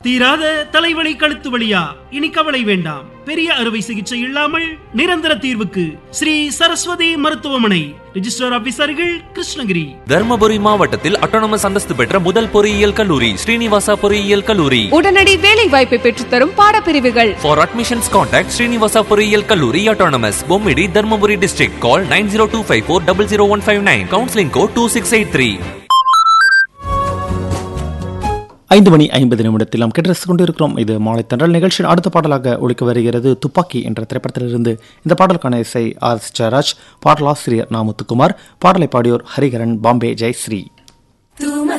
தீராத தலைவலி கழுத்து வலியா? இனி கவலை வேண்டாம். பெரிய அறுவை சிகிச்சை இல்லாமல் நிரந்தர தீர்வுக்கு ஸ்ரீ சரஸ்வதி மருத்துவமனை. ரிஜிஸ்டர் ஆபீசர்கள் கிருஷ்ணகிரி. தர்மபுரி மாவட்டத்தில் அட்டானமஸ் அந்தஸ்து பெற்ற முதல் பொறியியல் கல்லூரி ஸ்ரீனிவாசா பொறியியல் கல்லூரி. உடனடி வேலை வாய்ப்பை பெற்றுத்தரும் பாடப்பிரிவுகள். For admissions contact ஸ்ரீனிவாசா பொறியியல் கல்லூரி autonomous, Bommidi, Dharmapuri district. Call 9025400159. Counseling code 2683. 5:50 நாம் கேட்டு கொண்டிருக்கிறோம். இது மாலை தென்றல் நிகழ்ச்சியின் அடுத்த பாடலாக ஒழிக்க வருகிறது துப்பாக்கி என்ற திரைப்படத்திலிருந்து. இந்த பாடலுக்கான இசை ஆர் ஜெயராஜ், பாடலாசிரியர் நா முத்துக்குமார், பாடலை பாடியோர் ஹரிகரன், பாம்பே ஜெயஸ்ரீ.